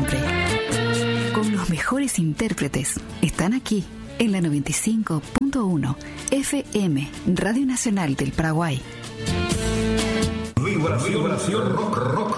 siempre. Con los mejores intérpretes. Están aquí, en la 95.1 FM, Radio Nacional del Paraguay. Vibración rock.